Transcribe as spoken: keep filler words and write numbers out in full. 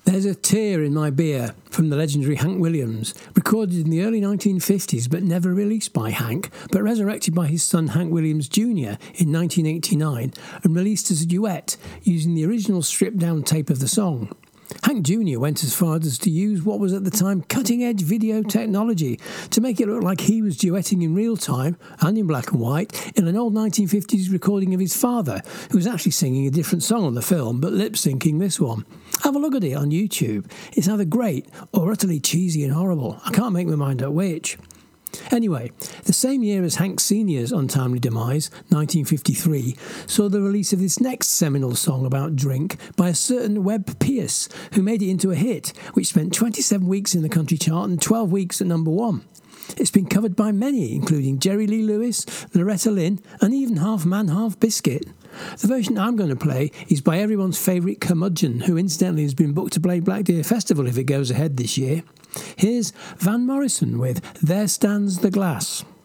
There's a Tear in My Beer from the legendary Hank Williams, recorded in the early nineteen fifties but never released by Hank, but resurrected by his son Hank Williams Junior in nineteen eighty-nine and released as a duet using the original stripped-down tape of the song. Hank Junior went as far as to use what was at the time cutting-edge video technology to make it look like he was duetting in real time and in black and white in an old nineteen fifties recording of his father, who was actually singing a different song on the film but lip-syncing this one. Have a look at it on YouTube. It's either great or utterly cheesy and horrible. I can't make my mind up which. Anyway, the same year as Hank Senior's untimely demise, nineteen fifty-three, saw the release of this next seminal song about drink by a certain Webb Pierce, who made it into a hit, which spent twenty-seven weeks in the country chart and twelve weeks at number one. It's been covered by many, including Jerry Lee Lewis, Loretta Lynn, and even Half Man, Half Biscuit. The version I'm going to play is by everyone's favourite curmudgeon, who incidentally has been booked to play Black Deer Festival if it goes ahead this year. Here's Van Morrison with There Stands the Glass.